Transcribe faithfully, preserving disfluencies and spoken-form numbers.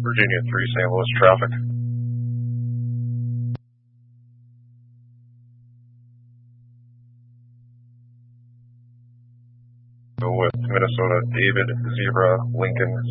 Virginia three, Saint Louis traffic. Go with Minnesota, David, Zebra, Lincoln,